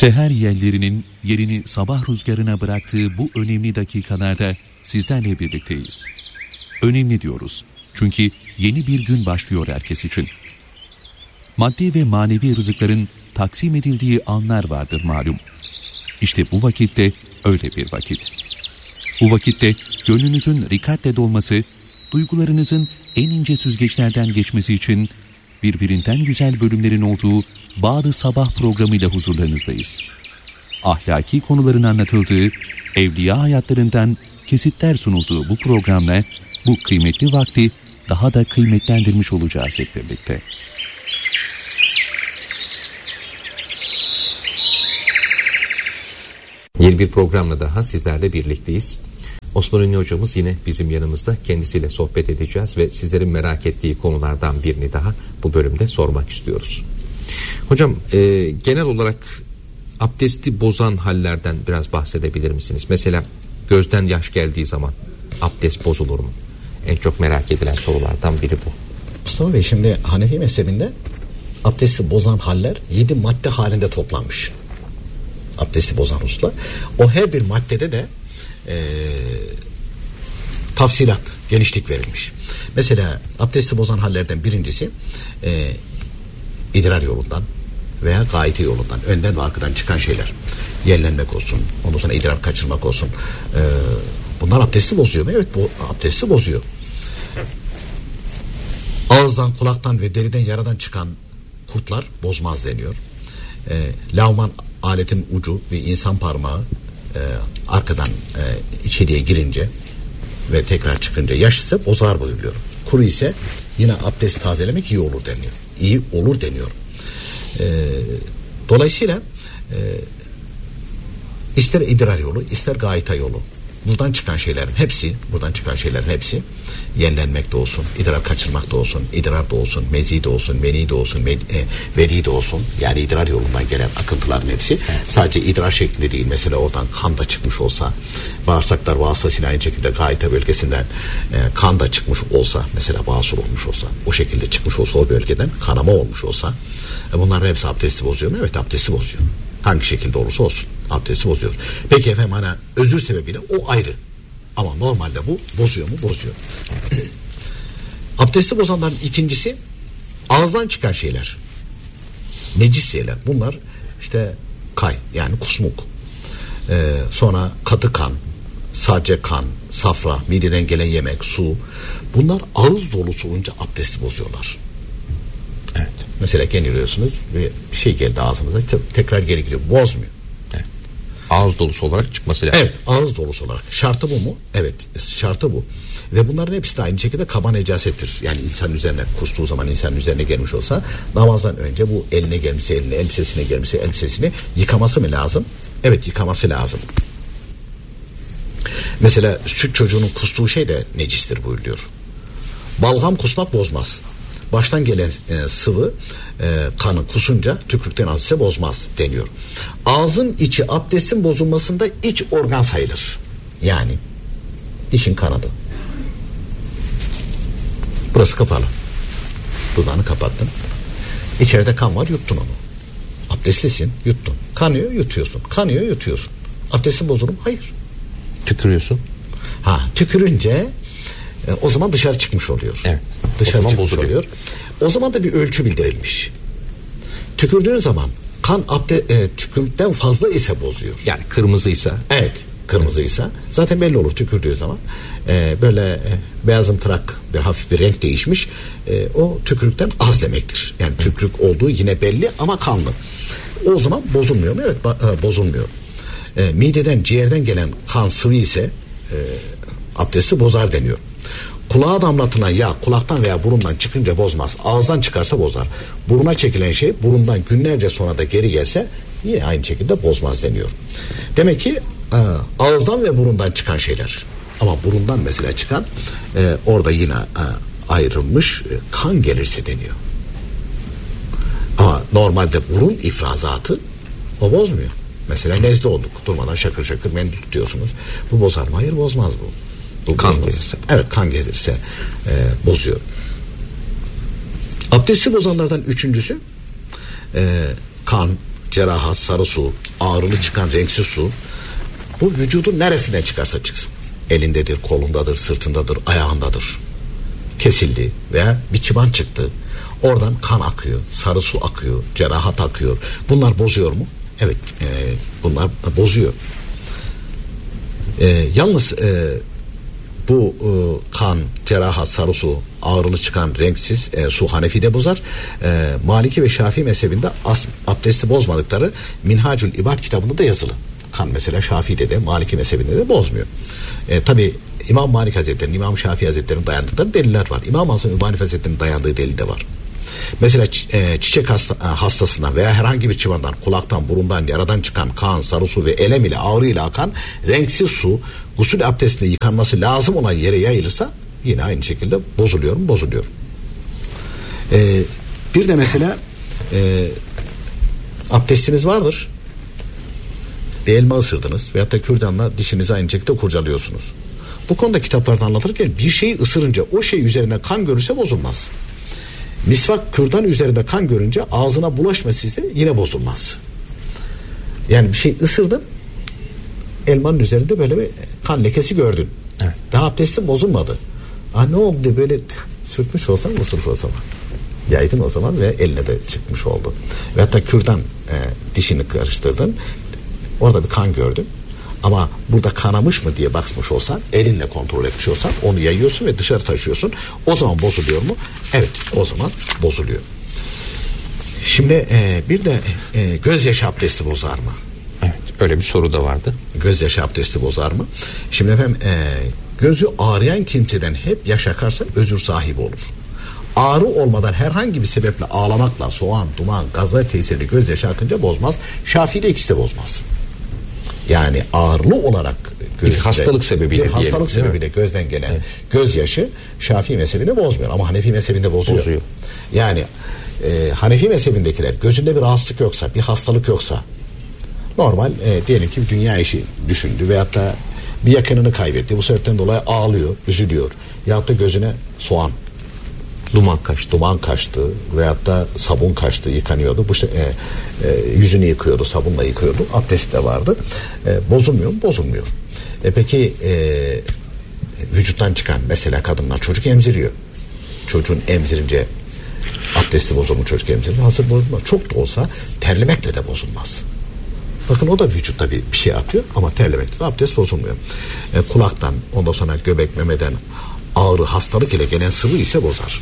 Seher yellerinin yerini sabah rüzgarına bıraktığı bu önemli dakikalarda sizlerle birlikteyiz. Önemli diyoruz çünkü yeni bir gün başlıyor herkes için. Maddi ve manevi rızıkların taksim edildiği anlar vardır malum. İşte bu vakitte öyle bir vakit. Bu vakitte gönlünüzün rikatle dolması, duygularınızın en ince süzgeçlerden geçmesi için birbirinden güzel bölümlerin olduğu Bağ-ı Sabah programıyla huzurlarınızdayız. Ahlaki konuların anlatıldığı, evliya hayatlarından kesitler sunulduğu bu programla bu kıymetli vakti daha da kıymetlendirmiş olacağız hep birlikte. Yeni bir programla daha sizlerle birlikteyiz. Osman Ünlü hocamız yine bizim yanımızda, kendisiyle sohbet edeceğiz ve sizlerin merak ettiği konulardan birini daha bu bölümde sormak istiyoruz. Hocam genel olarak abdesti bozan hallerden biraz bahsedebilir misiniz? Mesela gözden yaş geldiği zaman abdest bozulur mu? En çok merak edilen sorulardan biri bu. Mustafa Bey, şimdi Hanefi mezhebinde abdesti bozan haller 7 madde halinde toplanmış. Abdesti bozan hususlar. O her bir maddede de tafsilat, genişlik verilmiş. Mesela abdesti bozan hallerden birincisi idrar yolundan veya gaite yolundan, önden ve arkadan çıkan şeyler. Yerlenmek olsun, ondan sonra idrar kaçırmak olsun. Bunlar abdesti bozuyor mu? Evet, bu abdesti bozuyor. Ağızdan, kulaktan ve deriden yaradan çıkan kurtlar bozmaz deniyor. Lavman aletin ucu ve insan parmağı arkadan içeriye girince ve tekrar çıkınca yaş ise bozar buyuruyor. Kuru ise yine abdest tazelemek iyi olur deniyor. İyi olur deniyor. Dolayısıyla ister idrar yolu, ister gaita yolu, buradan çıkan şeylerin hepsi yenlenmek de olsun, idrar kaçırmak da olsun, idrar da olsun, mezi de olsun, meni de olsun, veri de olsun, yani idrar yolundan gelen akıntıların hepsi sadece idrar şeklinde değil. Mesela oradan kan da çıkmış olsa, bağırsaklar vasıtasıyla aynı şekilde gaita bölgesinden kan da çıkmış olsa, mesela basur olmuş olsa, o şekilde çıkmış olsa, o bölgeden kanama olmuş olsa, bunların hepsi abdesti bozuyor mu? Evet, abdesti bozuyor. Hangi şekilde olursa olsun abdesti bozuyor. Peki efendim, hani özür sebebiyle o ayrı. Ama normalde bu bozuyor mu? Bozuyor. Abdesti bozanların ikincisi ağızdan çıkan şeyler. Necis şeyler. Bunlar işte kay, yani kusmuk. Sonra katı kan, sadece kan, safra, mideden gelen yemek, su. Bunlar ağız dolusu olunca abdesti bozuyorlar. Evet. Mesela geliyorsunuz ve bir şey geldi ağzınıza, tekrar geri gidiyor. Bozmuyor. Evet. Ağız dolusu olarak çıkması lazım. Evet, ağız dolusu olarak. Şartı bu mu? Evet, şartı bu. Ve bunların hepsi de aynı şekilde kaba necasettir. Yani insanın üzerine kustuğu zaman, insanın üzerine gelmiş olsa, namazdan önce bu eline gelmişse eline, elbisesine gelmişse elbisesini yıkaması mı lazım? Evet, yıkaması lazım. Mesela süt çocuğunun kustuğu şey de necistir buyuruyor. Balgam kusmak bozmaz. Baştan gelen sıvı kanı kusunca tükürükten azise bozmaz deniyor. Ağzın içi abdestin bozulmasında iç organ sayılır. Yani dişin kanadı. Burası kapalı. Dudağını kapattın. İçeride kan var, yuttun onu. Abdestlisin, yuttun. Kanıyor, yutuyorsun. Kanıyor, yutuyorsun. Abdestin bozulur mu? Hayır. Tükürüyorsun. Tükürünce o zaman dışarı çıkmış oluyor. Evet. Dışarı çıkmış oluyor. O zaman da bir ölçü bildirilmiş. Tükürdüğün zaman kan tükürükten fazla ise bozuyor. Yani kırmızıysa. Evet, kırmızıysa zaten belli olur tükürdüğü zaman. Böyle beyazımtırak bir hafif bir renk değişmiş. O tükürükten az demektir. Yani tükürük olduğu yine belli ama kanlı. O zaman bozulmuyor mu? Evet, bozulmuyor. Mideden, ciğerden gelen kan sıvı ise abdesti bozar deniyor. Kulağa damlatılan yağ kulaktan veya burundan çıkınca bozmaz. Ağızdan çıkarsa bozar. Buruna çekilen şey burundan günlerce sonra da geri gelse yine aynı şekilde bozmaz deniyor. Demek ki ağızdan ve burundan çıkan şeyler. Ama burundan mesela çıkan orada yine ayrılmış kan gelirse deniyor. Ama normalde burun ifrazatı o bozmuyor. Mesela nezle olduk. Durmadan şakır şakır mendil tutuyorsunuz. Bu bozar mı? Hayır, bozmaz bu. Kan gelirse. Evet, kan gelirse bozuyor. Abdesti bozanlardan üçüncüsü kan, cerahat, sarı su, ağrılı çıkan renksiz su, bu vücudun neresinden çıkarsa çıksın. Elindedir, kolundadır, sırtındadır, ayağındadır. Kesildi veya bir çıban çıktı. Oradan kan akıyor, sarı su akıyor, cerahat akıyor. Bunlar bozuyor mu? Evet, bunlar bozuyor. Yalnız bu kan, cerahat, sarı su, ağrılı çıkan renksiz su Hanefi'de bozar. Maliki ve Şafii mezhebinde abdesti bozmadıkları Minhacül İbad kitabında da yazılı. Kan mesela Şafii'de de, Maliki mezhebinde de bozmuyor. Tabi İmam Malik Hazretleri'nin, İmam Şafii Hazretleri'nin dayandıkları deliller var. İmam Hasan Übani Hazretleri'nin dayandığı delil de var. Mesela çiçek hastasına veya herhangi bir çıbandan, kulaktan, burundan, yaradan çıkan kan, sarı su ve elem ile ağrı ile akan renksiz su gusül abdestinde yıkanması lazım olan yere yayılırsa yine aynı şekilde bozuluyor mu? Bozuluyor. Bir de mesela abdestiniz vardır. Bir elma ısırdınız veyahut da kürdanla dişinizi aynı şekilde kurcalıyorsunuz. Bu konuda kitaplarda anlatırken bir şeyi ısırınca o şey üzerinde kan görürse bozulmaz. Misvak kürdan üzerinde kan görünce ağzına bulaşması ise yine bozulmaz. Yani bir şey ısırdın, elmanın üzerinde böyle bir kan lekesi gördün. Evet. Daha abdestin bozulmadı. Ne oldu böyle sürtmüş olsan bozulur o zaman. Yaydın o zaman ve eline de çıkmış oldu. Ve hatta kürdan dişini karıştırdın. Orada bir kan gördün. Ama burada kanamış mı diye bakmış olsan, elinle kontrol etmiş olsan onu yayıyorsun ve dışarı taşıyorsun. O zaman bozuluyor mu? Evet, o zaman bozuluyor. Şimdi bir de gözyaşı abdesti bozar mı? Evet, öyle bir soru da vardı. Gözyaşı abdesti bozar mı? Şimdi efendim gözü ağrıyan kimseden hep yaş akarsa özür sahibi olur. Ağrı olmadan herhangi bir sebeple ağlamakla, soğan, duman, gazla tesirli gözyaşı akınca bozmaz. Şafii'de ikisi de bozmaz. Yani ağırlı olarak bir hastalık sebebiyle, gözden gelen gözyaşı Şafii mezhebinde bozmuyor ama Hanefi mezhebinde bozuyor. Yani Hanefi mezhebindekiler gözünde bir rahatsızlık yoksa, bir hastalık yoksa, normal diyelim ki bir dünya işi düşündü veyahut da bir yakınını kaybetti, bu sebepten dolayı ağlıyor, üzülüyor veyahut da gözüne soğan, duman kaçtı veyahut da sabun kaçtı, yıkanıyordu. Yüzünü yıkıyordu, sabunla yıkıyordu. Abdesti de vardı. Bozulmuyor mu? Bozulmuyor. Peki vücuttan çıkan mesela kadınlar çocuk emziriyor. Çocuğun emzirince abdesti bozulur mu çocuk emzirince? Hazır bozulmaz. Çok da olsa terlemekle de bozulmaz. Bakın o da vücutta bir şey atıyor ama terlemekle de abdest bozulmuyor. Kulaktan, ondan sonra göbek, memeden ağrı, hastalık ile gelen sıvı ise bozar.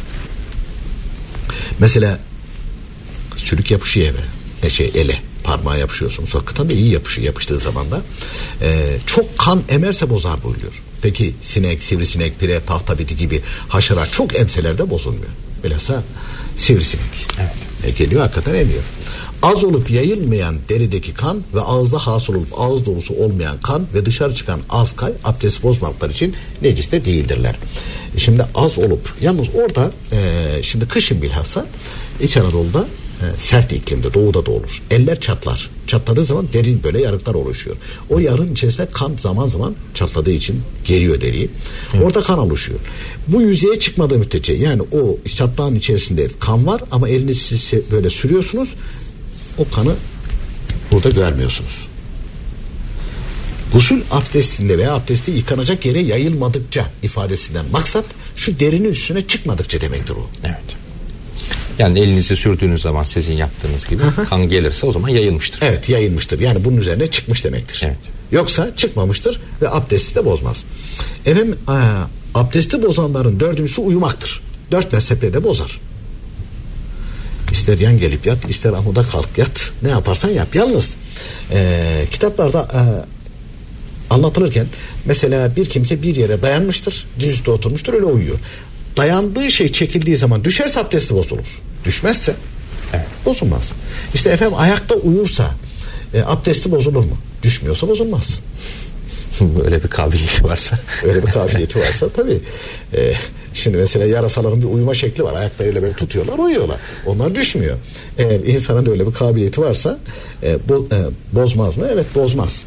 Mesela sülük yapışıyor ele, parmağa yapışıyorsunuz. Hakikaten de iyi yapıştığı zaman da çok kan emerse bozar buyuruyor. Peki sinek, sivrisinek, pire, tahta biti gibi haşerat çok emseler de bozulmuyor. Bilhassa sivrisinek. Evet. Geliyor hakikaten emiyor. Az olup yayılmayan derideki kan ve ağızda hasıl olup ağız dolusu olmayan kan ve dışarı çıkan az kay abdest bozmaklar için necis de değildirler. Şimdi az olup yalnız orada şimdi kışın bilhassa İç Anadolu'da sert iklimde, doğuda da olur. Eller çatlar. Çatladığı zaman derin böyle yarıklar oluşuyor. O yarığın içerisinde kan zaman zaman çatladığı için geriyor deriyi. Evet. Orada kan oluşuyor. Bu yüzeye çıkmadığı müddetçe yani o çatlağın içerisinde kan var ama elinizi siz böyle sürüyorsunuz. O kanı burada görmüyorsunuz. Gusül abdestinde veya abdesti yıkanacak yere yayılmadıkça ifadesinden maksat şu derinin üstüne çıkmadıkça demektir o. Evet. Yani elinizi sürdüğünüz zaman sizin yaptığınız gibi kan gelirse o zaman yayılmıştır. Evet, yayılmıştır. Yani bunun üzerine çıkmış demektir. Evet. Yoksa çıkmamıştır ve abdesti de bozmaz. Efendim abdesti bozanların dördüncüsü uyumaktır. 4 mezhepte de bozar. İster yan gelip yat, ister amuda kalk yat. Ne yaparsan yap. Yalnız kitaplarda anlatılırken mesela bir kimse bir yere dayanmıştır, dizüstü oturmuştur, öyle uyuyor. Dayandığı şey çekildiği zaman düşerse abdesti bozulur. Düşmezse bozulmaz. İşte efendim ayakta uyursa abdesti bozulur mu? Düşmüyorsa bozulmaz. Öyle bir kabiliyeti varsa. Öyle bir kabiliyeti varsa tabii. Şimdi mesela yarasaların bir uyuma şekli var. Ayaklarıyla böyle tutuyorlar, uyuyorlar. Onlar düşmüyor. Eğer insanın da öyle bir kabiliyeti varsa bozmaz mı? Evet, bozmaz.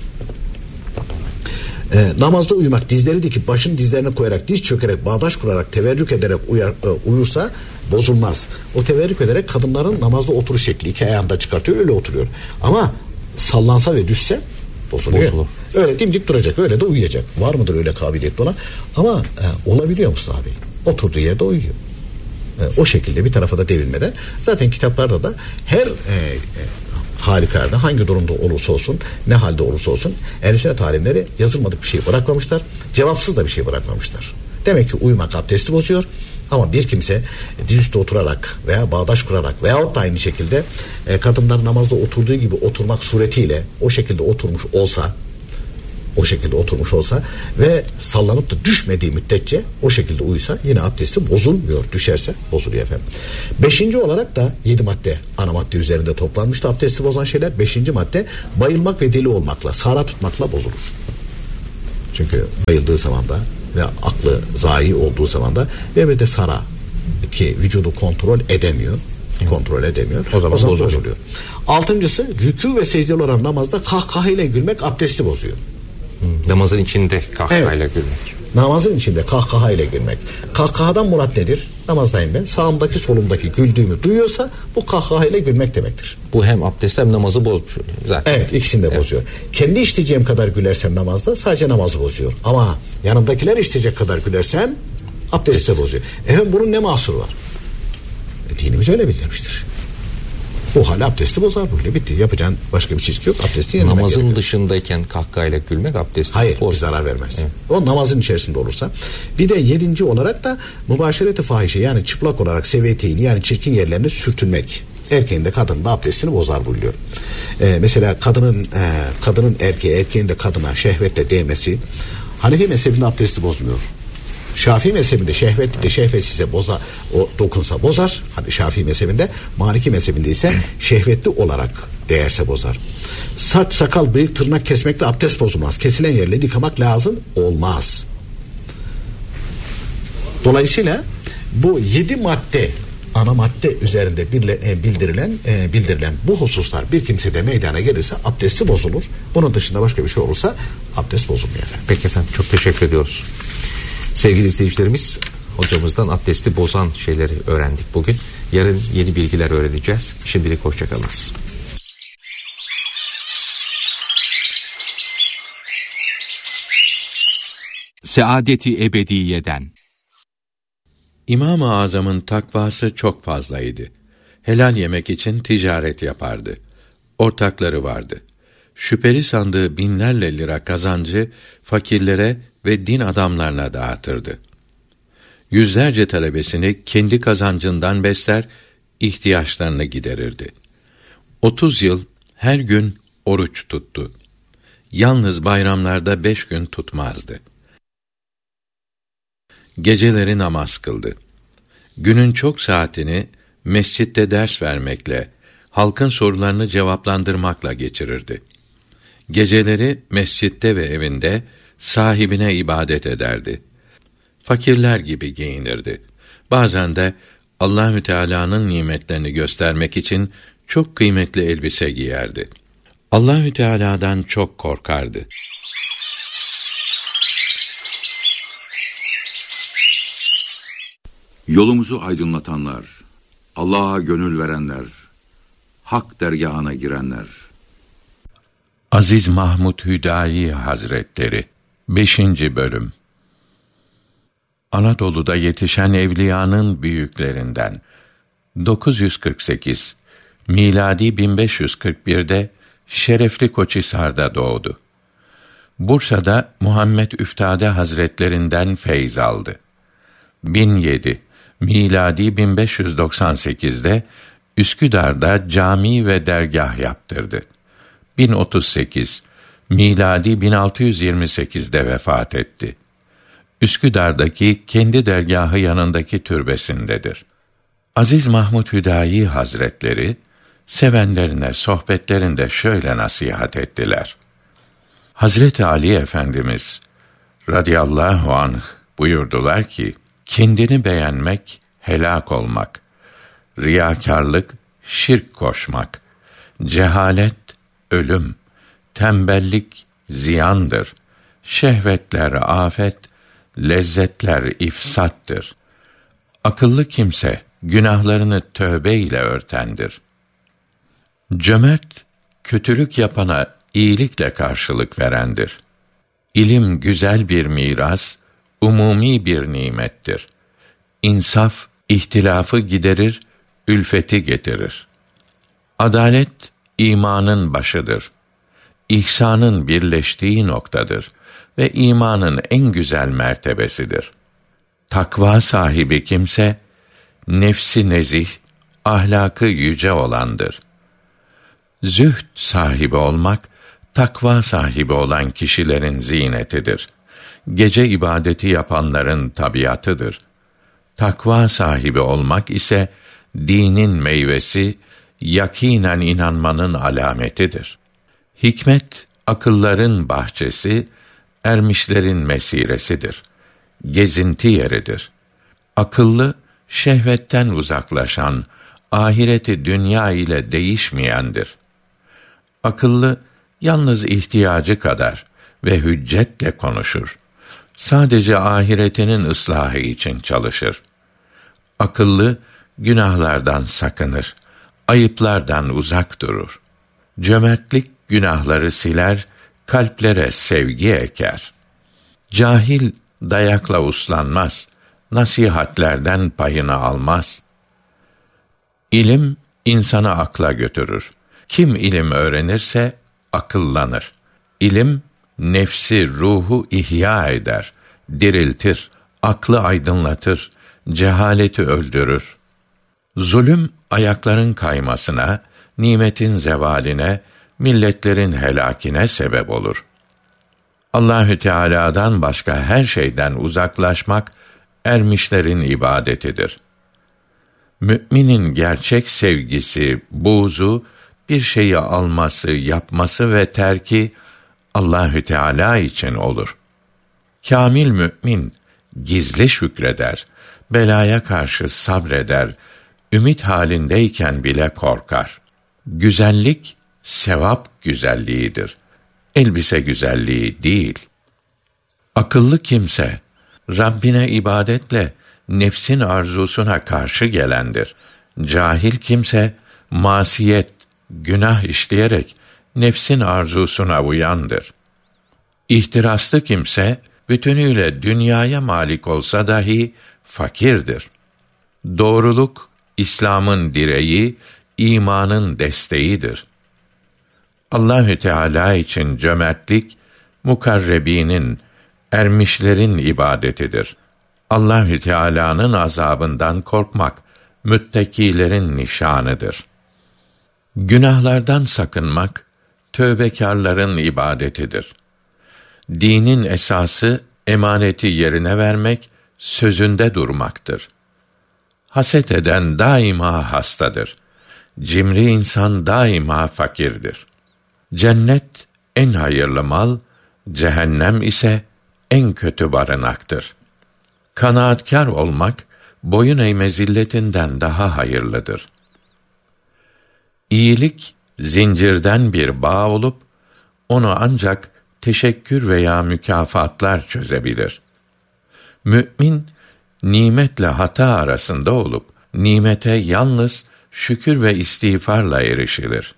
Namazda uyumak, dizleri dikip başını dizlerine koyarak, diz çökerek, bağdaş kurarak, teverrük ederek uyursa bozulmaz. O teverrük ederek kadınların namazda oturuş şekli, 2 ayağını da çıkartıyor, öyle oturuyor. Ama sallansa ve düşse bozulur. Öyle dimdik duracak, öyle de uyuyacak. Var mıdır öyle kabiliyetli olan? Ama olabiliyor Mustafa Bey. Oturduğu yerde uyuyor. O şekilde bir tarafa da devilmeden. Zaten kitaplarda da her halükarda hangi durumda olursa olsun, ne halde olursa olsun ehl-i sünnet alimleri yazılmadık bir şey bırakmamışlar. Cevapsız da bir şey bırakmamışlar. Demek ki uyumak abdesti bozuyor. Ama bir kimse dizüstü oturarak veya bağdaş kurarak veyahut da aynı şekilde kadınlar namazda oturduğu gibi oturmak suretiyle o şekilde oturmuş olsa ve sallanıp da düşmediği müddetçe o şekilde uyusa yine abdesti bozulmuyor. Düşerse bozuluyor efendim. 5. olarak da 7 madde, ana madde üzerinde toplanmıştı abdesti bozan şeyler. 5. madde bayılmak ve deli olmakla, sara tutmakla bozulur. Çünkü bayıldığı zaman da ve aklı zayi olduğu zaman da ve bir de sara ki vücudu kontrol edemiyor. O zaman bozuluyor. 6.'sı rükû ve secdeli olan namazda kahkahayla gülmek abdesti bozuyor. Namazın içinde kahkahayla gülmek. Namazın içinde kahkahayla gülmek. Kahkahadan murat nedir? Namazdayım ben. Sağımdaki solumdaki güldüğümü duyuyorsa bu kahkahayla gülmek demektir. Bu hem abdesti hem namazı bozmuş zaten. Evet, ikisini de bozuyor. Kendi isteyeceğim kadar gülersem namazda sadece namazı bozuyor. Ama yanımdakiler isteyecek kadar gülersem abdesti de bozuyor. Bunun ne mahsuru var? Dinimiz öyle bildirmiştir. Bu hal abdesti bozar, böyle bitti. Yapacağın başka bir çizgi yok. Abdesti yenilemek namazın gerekiyor. Dışındayken kahkahayla gülmek abdesti. Hayır, bir zarar vermez. Evet. O namazın içerisinde olursa. Bir de 7. olarak da mübaşereti fahişe, yani çıplak olarak seveteyni, yani çirkin yerlerine sürtünmek. Erkeğin de kadının da abdestini bozar buyuruyor. Mesela kadının erkeğin de kadına şehvetle değmesi Hanefi mezhebinde abdesti bozmuyor. Şafii mezhebinde şehvetsiz dokunsa bozar. Hani Şafii mezhebinde, Maliki mezhebinde ise şehvetli olarak değerse bozar. Saç, sakal, bıyık, tırnak kesmekle abdest bozulmaz. Kesilen yerleri yıkamak lazım olmaz. Dolayısıyla bu 7 madde, ana madde üzerinde bildirilen bu hususlar bir kimsede meydana gelirse abdesti bozulur. Bunun dışında başka bir şey olursa abdest bozulmuyor efendim. Peki efendim, çok teşekkür ediyoruz. Sevgili izleyicilerimiz, hocamızdan abdesti bozan şeyleri öğrendik bugün. Yarın yeni bilgiler öğreneceğiz. Şimdilik hoşçakalınız. Saadeti ebediyeden. İmam-ı Azam'ın takvası çok fazlaydı. Helal yemek için ticaret yapardı. Ortakları vardı. Şüpheli sandığı binlerle lira kazancı fakirlere ve din adamlarına dağıtırdı. Yüzlerce talebesini kendi kazancından besler, ihtiyaçlarını giderirdi. 30 yıl her gün oruç tuttu. Yalnız bayramlarda 5 gün tutmazdı. Geceleri namaz kıldı. Günün çok saatini mescitte ders vermekle, halkın sorularını cevaplandırmakla geçirirdi. Geceleri mescitte ve evinde sahibine ibadet ederdi. Fakirler gibi giyinirdi. Bazen de Allahü Teala'nın nimetlerini göstermek için çok kıymetli elbise giyerdi. Allahü Teala'dan çok korkardı. Yolumuzu aydınlatanlar, Allah'a gönül verenler, hak dergâhına girenler. Aziz Mahmud Hüdayi Hazretleri 5. Bölüm. Anadolu'da yetişen evliyanın büyüklerinden 948 miladi 1541'de Şerefli Koçhisar'da doğdu. Bursa'da Muhammed Üftade Hazretlerinden feyz aldı. 1007 miladi 1598'de Üsküdar'da cami ve dergah yaptırdı. 1038 miladi 1628'de vefat etti. Üsküdar'daki kendi dergahı yanındaki türbesindedir. Aziz Mahmud Hüdayi Hazretleri sevenlerine sohbetlerinde şöyle nasihat ettiler. Hazreti Ali Efendimiz radıyallahu anh buyurdular ki, kendini beğenmek helak olmak, riyakârlık şirk koşmak, cehalet ölüm, tembellik ziyandır, şehvetler afet, lezzetler ifsattır. Akıllı kimse günahlarını tövbe ile örtendir. Cömert, kötülük yapana iyilikle karşılık verendir. İlim güzel bir miras, umumi bir nimettir. İnsaf, ihtilafı giderir, ülfeti getirir. Adalet, imanın başıdır. İhsanın birleştiği noktadır ve imanın en güzel mertebesidir. Takva sahibi kimse, nefsi nezih, ahlakı yüce olandır. Zühd sahibi olmak, takva sahibi olan kişilerin zinetidir. Gece ibadeti yapanların tabiatıdır. Takva sahibi olmak ise, dinin meyvesi, yakînen inanmanın alametidir. Hikmet, akılların bahçesi, ermişlerin mesiresidir. Gezinti yeridir. Akıllı, şehvetten uzaklaşan, ahireti dünya ile değişmeyendir. Akıllı, yalnız ihtiyacı kadar ve hüccetle konuşur. Sadece ahiretinin ıslahı için çalışır. Akıllı, günahlardan sakınır, ayıplardan uzak durur. Cömertlik günahları siler, kalplere sevgi eker. Cahil dayakla uslanmaz, nasihatlerden payını almaz. İlim insanı akla götürür. Kim ilim öğrenirse akıllanır. İlim nefsi, ruhu ihya eder, diriltir, aklı aydınlatır, cehaleti öldürür. Zulüm ayakların kaymasına, nimetin zevaline, milletlerin helakine sebep olur. Allahü Teala'dan başka her şeyden uzaklaşmak ermişlerin ibadetidir. Müminin gerçek sevgisi, buğzu, bir şeyi alması, yapması ve terki Allahü Teala için olur. Kâmil mümin gizli şükreder, belaya karşı sabreder, ümit halindeyken bile korkar. Güzellik sevap güzelliğidir. Elbise güzelliği değil. Akıllı kimse Rabbine ibadetle nefsin arzusuna karşı gelendir. Cahil kimse masiyet, günah işleyerek nefsin arzusuna uyandır. İhtiraslı kimse bütünüyle dünyaya malik olsa dahi fakirdir. Doğruluk İslam'ın direği, imanın desteğidir. Allahü Teala için cömertlik mukarrebinin, ermişlerin ibadetidir. Allahü Teala'nın azabından korkmak müttekilerin nişanıdır. Günahlardan sakınmak tövbekârların ibadetidir. Dinin esası emaneti yerine vermek, sözünde durmaktır. Haset eden daima hastadır. Cimri insan daima fakirdir. Cennet en hayırlı mal, cehennem ise en kötü barınaktır. Kanaatkâr olmak, boyun eğme zilletinden daha hayırlıdır. İyilik, zincirden bir bağ olup, onu ancak teşekkür veya mükafatlar çözebilir. Mü'min, nimetle hata arasında olup, nimete yalnız şükür ve istiğfarla erişilir.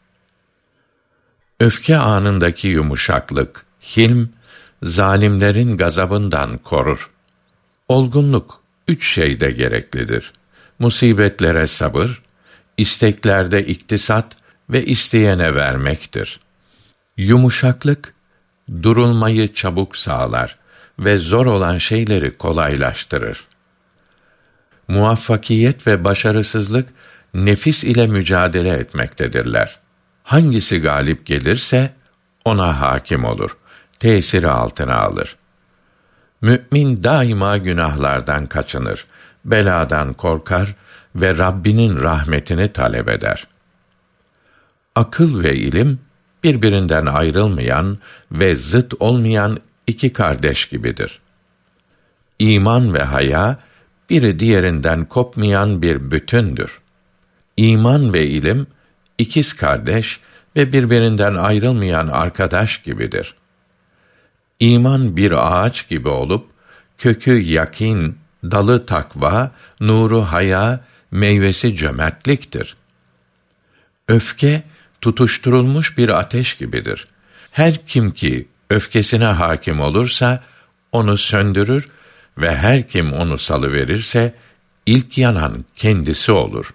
Öfke anındaki yumuşaklık, hilm, zalimlerin gazabından korur. Olgunluk 3 şeyde gereklidir. Musibetlere sabır, isteklerde iktisat ve isteyene vermektir. Yumuşaklık, durulmayı çabuk sağlar ve zor olan şeyleri kolaylaştırır. Muvaffakiyet ve başarısızlık, nefis ile mücadele etmektedirler. Hangisi galip gelirse, ona hâkim olur, tesiri altına alır. Mü'min daima günahlardan kaçınır, beladan korkar ve Rabbinin rahmetini talep eder. Akıl ve ilim, birbirinden ayrılmayan ve zıt olmayan iki kardeş gibidir. İman ve haya, biri diğerinden kopmayan bir bütündür. İman ve ilim, ikiz kardeş ve birbirinden ayrılmayan arkadaş gibidir. İman bir ağaç gibi olup, kökü yakîn, dalı takva, nuru haya, meyvesi cömertliktir. Öfke, tutuşturulmuş bir ateş gibidir. Her kim ki öfkesine hakim olursa, onu söndürür ve her kim onu salıverirse, ilk yanan kendisi olur.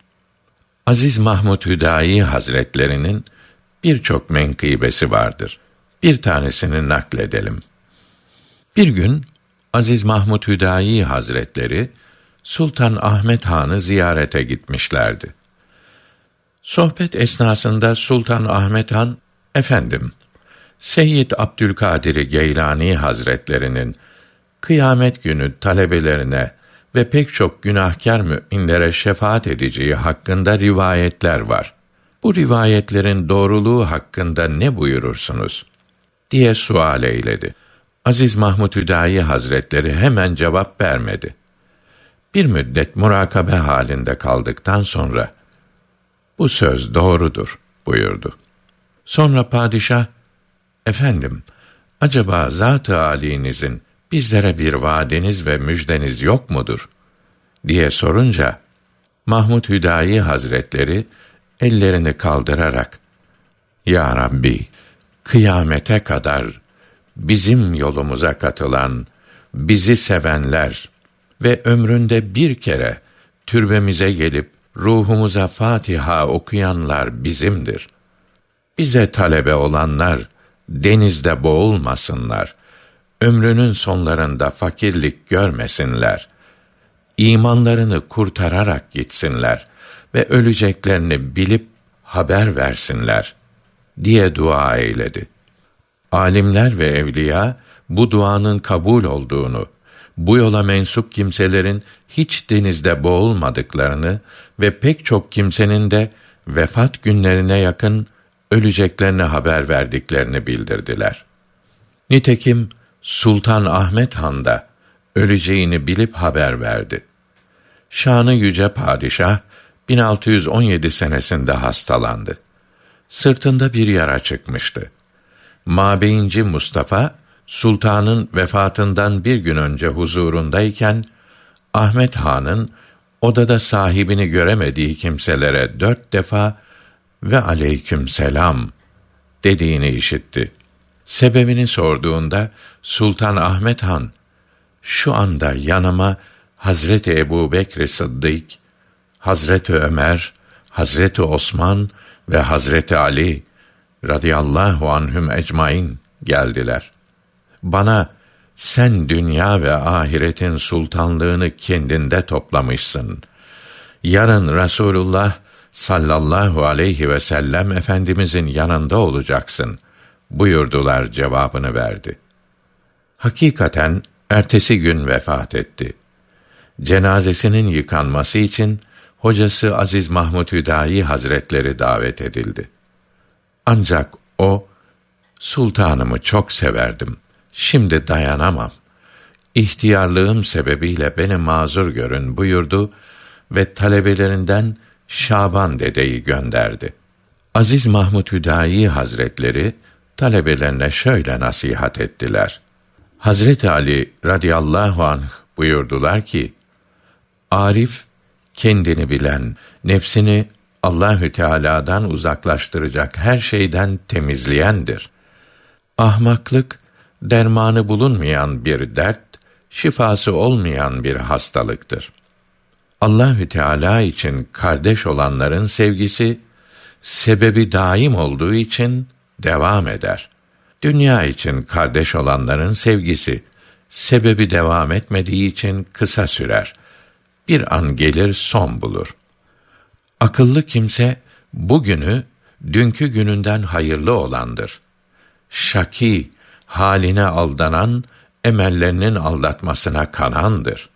Aziz Mahmud Hüdayi Hazretlerinin birçok menkıbesi vardır. Bir tanesini nakledelim. Bir gün Aziz Mahmud Hüdayi Hazretleri Sultan Ahmet Han'ı ziyarete gitmişlerdi. Sohbet esnasında Sultan Ahmet Han, "Efendim, Seyyid Abdülkadir Geylani Hazretlerinin kıyamet günü talebelerine ve pek çok günahkar mü'minlere şefaat edeceği hakkında rivayetler var. Bu rivayetlerin doğruluğu hakkında ne buyurursunuz?" diye sual eyledi. Aziz Mahmud Hüdayi Hazretleri hemen cevap vermedi. Bir müddet murakabe halinde kaldıktan sonra, "Bu söz doğrudur," buyurdu. Sonra padişah, "Efendim, acaba Zat-ı Âlînizin bizlere bir vaadiniz ve müjdeniz yok mudur?" diye sorunca, Mahmud Hüdayi Hazretleri ellerini kaldırarak, "Ya Rabbi, kıyamete kadar bizim yolumuza katılan, bizi sevenler ve ömründe bir kere türbemize gelip ruhumuza Fatiha okuyanlar bizimdir. Bize talebe olanlar denizde boğulmasınlar. Ömrünün sonlarında fakirlik görmesinler. İmanlarını kurtararak gitsinler ve öleceklerini bilip haber versinler," diye dua eyledi. Alimler ve evliya bu duanın kabul olduğunu, bu yola mensup kimselerin hiç denizde boğulmadıklarını ve pek çok kimsenin de vefat günlerine yakın öleceklerini haber verdiklerini bildirdiler. Nitekim Sultan Ahmet Han da öleceğini bilip haber verdi. Şanı yüce padişah 1617 senesinde hastalandı. Sırtında bir yara çıkmıştı. Mabeyinci Mustafa, sultanın vefatından bir gün önce huzurundayken, Ahmet Han'ın odada sahibini göremediği kimselere 4 defa "Ve aleykümselam" dediğini işitti. Sebebini sorduğunda, Sultan Ahmet Han, "Şu anda yanıma Hazreti Ebubekr Sıddık, Hazreti Ömer, Hazreti Osman ve Hazreti Ali radıyallahu anhüm ecmaîn geldiler. Bana, sen dünya ve ahiretin sultanlığını kendinde toplamışsın. Yarın Resulullah sallallahu aleyhi ve sellem Efendimizin yanında olacaksın," buyurdular cevabını verdi. Hakikaten ertesi gün vefat etti. Cenazesinin yıkanması için hocası Aziz Mahmud Hüdayi Hazretleri davet edildi. Ancak o, "Sultanımı çok severdim. Şimdi dayanamam. İhtiyarlığım sebebiyle beni mazur görün," buyurdu ve talebelerinden Şaban dedeyi gönderdi. Aziz Mahmud Hüdayi Hazretleri talebelerine şöyle nasihat ettiler. Hazreti Ali radıyallahu anh buyurdular ki, "Arif, kendini bilen, nefsini Allahü Teala'dan uzaklaştıracak her şeyden temizleyendir. Ahmaklık, dermanı bulunmayan bir dert, şifası olmayan bir hastalıktır. Allahü Teala için kardeş olanların sevgisi, sebebi daim olduğu için devam eder. Dünya için kardeş olanların sevgisi, sebebi devam etmediği için kısa sürer. Bir an gelir son bulur. Akıllı kimse, bugünü dünkü gününden hayırlı olandır. Şaki, haline aldanan, emellerinin aldatmasına kanandır.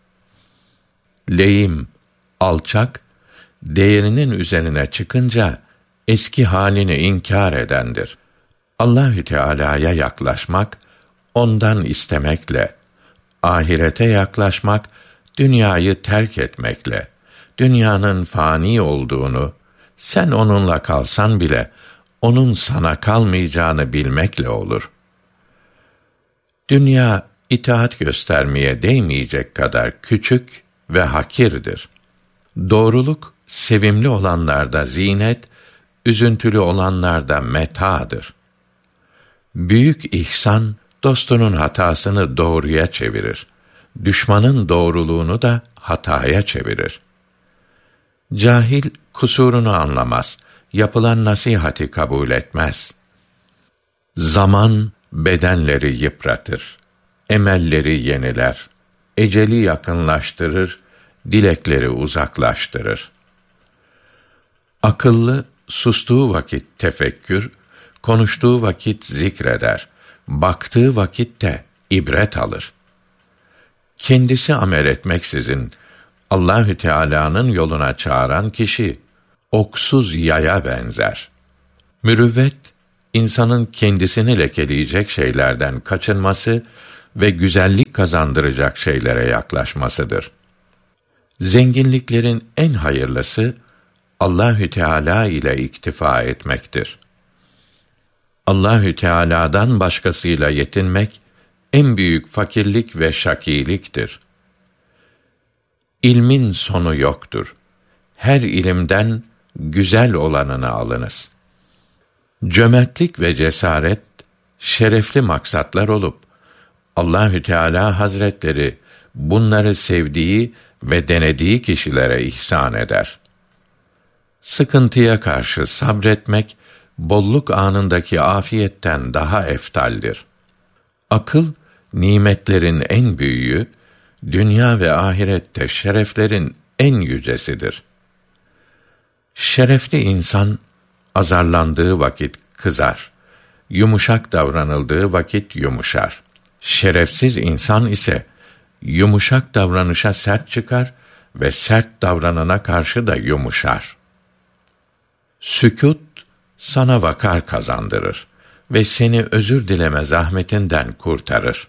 Leyim, alçak, değerinin üzerine çıkınca eski halini inkar edendir. Allahü Teala'ya yaklaşmak, ondan istemekle, ahirete yaklaşmak, dünyayı terk etmekle, dünyanın fani olduğunu, sen onunla kalsan bile, onun sana kalmayacağını bilmekle olur. Dünya, itaat göstermeye değmeyecek kadar küçük ve hakirdir. Doğruluk, sevimli olanlarda zinet, üzüntülü olanlarda metâdır. Büyük ihsan, dostunun hatasını doğruya çevirir. Düşmanın doğruluğunu da hataya çevirir. Cahil, kusurunu anlamaz, yapılan nasihati kabul etmez. Zaman, bedenleri yıpratır, emelleri yeniler, eceli yakınlaştırır, dilekleri uzaklaştırır. Akıllı, sustuğu vakit tefekkür, konuştuğu vakit zikreder, baktığı vakitte ibret alır. Kendisi amel etmeksizin Allahü Teala'nın yoluna çağıran kişi oksuz yaya benzer. Mürüvvet, insanın kendisini lekeleyecek şeylerden kaçınması ve güzellik kazandıracak şeylere yaklaşmasıdır. Zenginliklerin en hayırlısı Allahü Teala ile iktifa etmektir. Allahü Teala'dan başkasıyla yetinmek en büyük fakirlik ve şakiliktir. İlmin sonu yoktur. Her ilimden güzel olanını alınız. Cömertlik ve cesaret şerefli maksatlar olup Allahü Teala Hazretleri bunları sevdiği ve denediği kişilere ihsan eder. Sıkıntıya karşı sabretmek bolluk anındaki afiyetten daha eftaldir. Akıl nimetlerin en büyüğü, dünya ve ahirette şereflerin en yücesidir. Şerefli insan azarlandığı vakit kızar, yumuşak davranıldığı vakit yumuşar. Şerefsiz insan ise yumuşak davranışa sert çıkar ve sert davranana karşı da yumuşar. Sükût sana vakar kazandırır ve seni özür dileme zahmetinden kurtarır.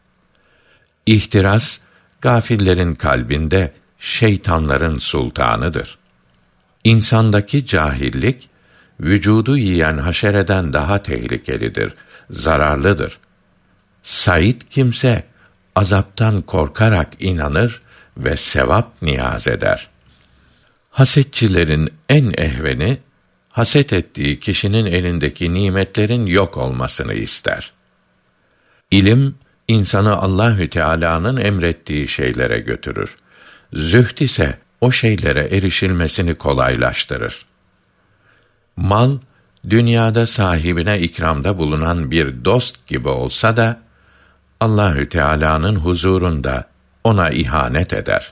İhtiras, gafillerin kalbinde şeytanların sultanıdır. İnsandaki cahillik, vücudu yiyen haşereden daha tehlikelidir, zararlıdır. Sait kimse, azaptan korkarak inanır ve sevap niyaz eder. Hasetçilerin en ehveni, haset ettiği kişinin elindeki nimetlerin yok olmasını ister. İlim, insanı Allahü Teala'nın emrettiği şeylere götürür. Zühd ise o şeylere erişilmesini kolaylaştırır. Mal, dünyada sahibine ikramda bulunan bir dost gibi olsa da, Allahü Teala'nın huzurunda ona ihanet eder.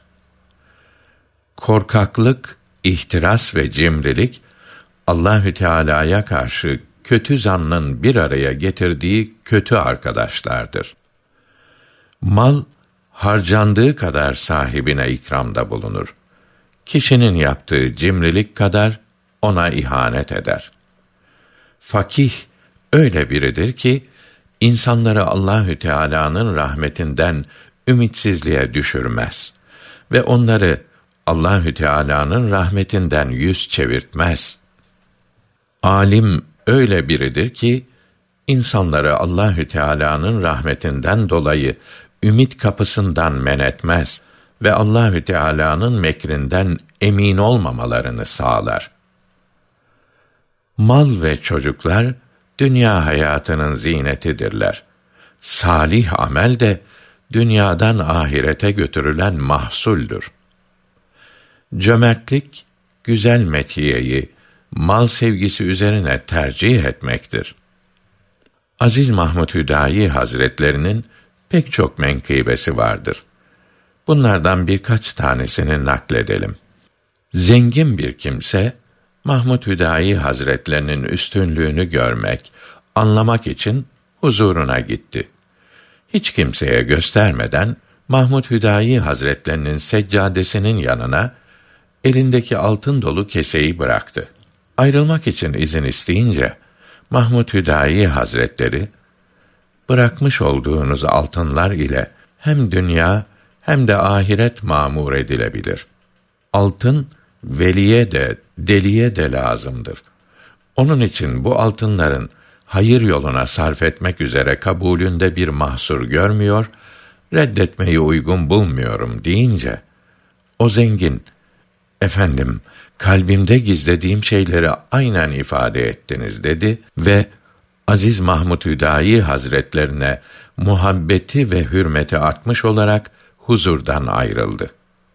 Korkaklık, ihtiras ve cimrilik, Allahü Teala'ya karşı kötü zannın bir araya getirdiği kötü arkadaşlardır. Mal, harcandığı kadar sahibine ikramda bulunur. Kişinin yaptığı cimrilik kadar ona ihanet eder. Fakih öyle biridir ki insanları Allahü Teala'nın rahmetinden ümitsizliğe düşürmez ve onları Allahü Teala'nın rahmetinden yüz çevirtmez. Alim öyle biridir ki insanları Allahü Teala'nın rahmetinden dolayı ümit kapısından men etmez ve Allahü Teala'nın mekrinden emin olmamalarını sağlar. Mal ve çocuklar dünya hayatının zinetidirler. Salih amel de dünyadan ahirete götürülen mahsuldür. Cömertlik, güzel metiyeyi mal sevgisi üzerine tercih etmektir. Aziz Mahmud Hüdayi Hazretlerinin pek çok menkıbesi vardır. Bunlardan birkaç tanesini nakledelim. Zengin bir kimse, Mahmud Hüdayi Hazretlerinin üstünlüğünü görmek, anlamak için huzuruna gitti. Hiç kimseye göstermeden, Mahmud Hüdayi Hazretlerinin seccadesinin yanına, elindeki altın dolu keseyi bıraktı. Ayrılmak için izin isteyince, Mahmud Hüdayi Hazretleri, bırakmış olduğunuz altınlar ile hem dünya hem de ahiret mamur edilebilir. Altın, veliye de, deliye de lazımdır. Onun için bu altınların hayır yoluna sarf etmek üzere kabulünde bir mahsur görmüyor, reddetmeyi uygun bulmuyorum deyince, o zengin, Efendim, kalbimde gizlediğim şeyleri aynen ifade ettiniz dedi ve Aziz Mahmud Hüdayi Hazretlerine muhabbeti ve hürmeti artmış olarak huzurdan ayrıldı.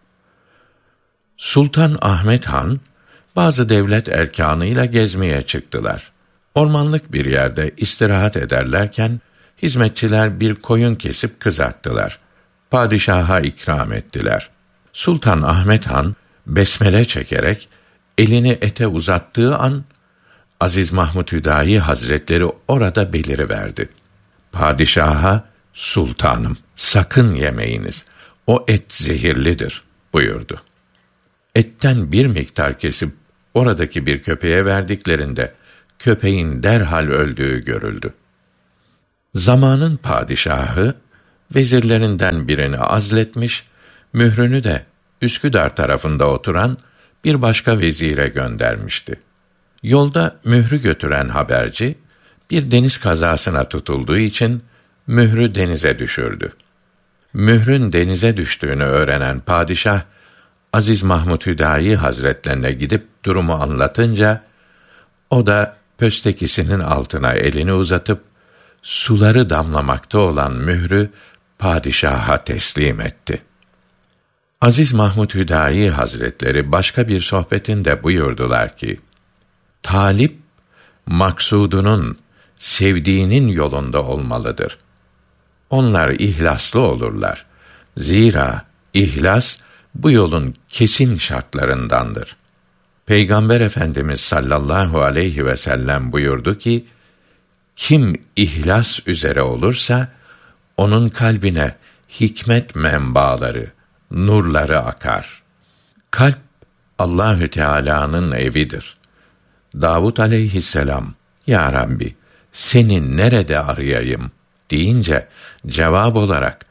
Sultan Ahmet Han, bazı devlet erkanıyla gezmeye çıktılar. Ormanlık bir yerde istirahat ederlerken, hizmetçiler bir koyun kesip kızarttılar. Padişaha ikram ettiler. Sultan Ahmet Han, besmele çekerek, elini ete uzattığı an, Aziz Mahmud Hüdayi Hazretleri orada beliriverdi. Padişaha, sultanım, sakın yemeyiniz, o et zehirlidir, buyurdu. Etten bir miktar kesip, oradaki bir köpeğe verdiklerinde, köpeğin derhal öldüğü görüldü. Zamanın padişahı, vezirlerinden birini azletmiş, mührünü de Üsküdar tarafında oturan bir başka vezire göndermişti. Yolda mührü götüren haberci, bir deniz kazasına tutulduğu için mührü denize düşürdü. Mührün denize düştüğünü öğrenen padişah, Aziz Mahmud Hüdayi Hazretlerine gidip durumu anlatınca, o da pöstekisinin altına elini uzatıp, suları damlamakta olan mührü padişaha teslim etti. Aziz Mahmud Hüdayi Hazretleri başka bir sohbetinde buyurdular ki, talip, maksudunun, sevdiğinin yolunda olmalıdır. Onlar ihlaslı olurlar. Zira ihlas, bu yolun kesin şartlarındandır. Peygamber Efendimiz sallallahu aleyhi ve sellem buyurdu ki, kim ihlas üzere olursa, onun kalbine hikmet menbaaları, nurları akar. Kalp, Allahü Teala'nın evidir. Davud aleyhisselam, Ya Rabbi, seni nerede arayayım deyince, cevap olarak,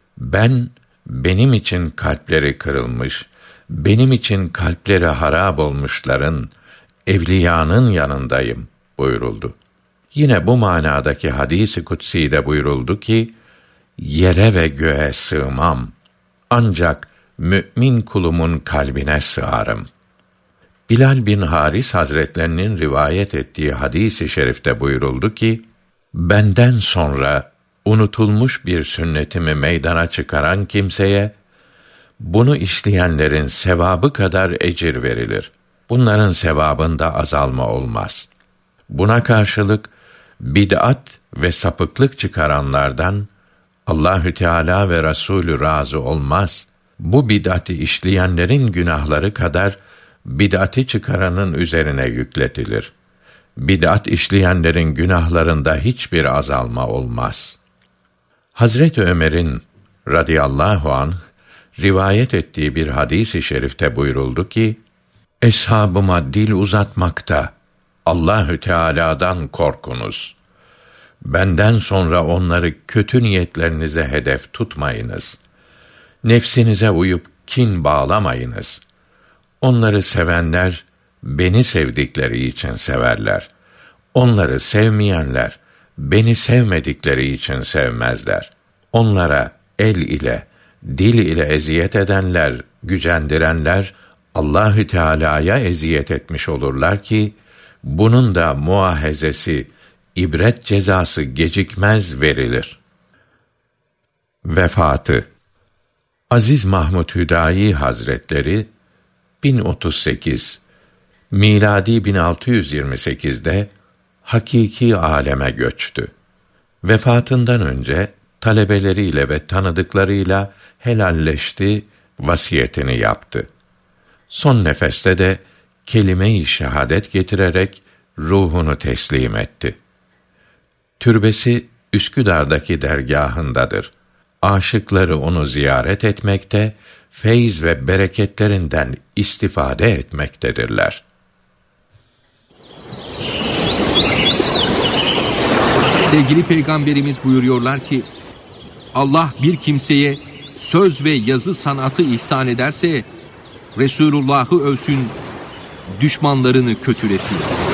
benim için kalpleri kırılmış, benim için kalpleri harap olmuşların, evliyanın yanındayım buyuruldu. Yine bu manadaki hadis-i kutsi'de buyuruldu ki, yere ve göğe sığmam, ancak mü'min kulumun kalbine sığarım. Bilal bin Haris Hazretlerinin rivayet ettiği hadis-i şerifte buyuruldu ki, benden sonra unutulmuş bir sünnetimi meydana çıkaran kimseye, bunu işleyenlerin sevabı kadar ecir verilir. Bunların sevabında azalma olmaz. Buna karşılık, bid'at ve sapıklık çıkaranlardan, Allahü Teala ve Resulü razı olmaz. Bu bid'ati işleyenlerin günahları kadar, bid'ati çıkaranın üzerine yükletilir. Bid'at işleyenlerin günahlarında hiçbir azalma olmaz. Hazreti Ömer'in radıyallahu anh rivayet ettiği bir hadis-i şerifte buyuruldu ki, eshabıma dil uzatmakta Allahü Teala'dan korkunuz. Benden sonra onları kötü niyetlerinize hedef tutmayınız. Nefsinize uyup kin bağlamayınız. Onları sevenler, beni sevdikleri için severler. Onları sevmeyenler, beni sevmedikleri için sevmezler. Onlara el ile, dil ile eziyet edenler, gücendirenler, Allahü Teala'ya eziyet etmiş olurlar ki, bunun da muahezesi, ibret cezası gecikmez verilir. Vefatı. Aziz Mahmud Hüdayi Hazretleri 1038 miladi 1628'de hakiki aleme göçtü. Vefatından önce talebeleriyle ve tanıdıklarıyla helalleşti, vasiyetini yaptı. Son nefeste de kelime-i şehadet getirerek ruhunu teslim etti. Türbesi Üsküdar'daki dergâhındadır. Aşıkları onu ziyaret etmekte, feyz ve bereketlerinden istifade etmektedirler. Sevgili Peygamberimiz buyuruyorlar ki, Allah bir kimseye söz ve yazı sanatı ihsan ederse, Resulullah'ı övsün, düşmanlarını kötülesin.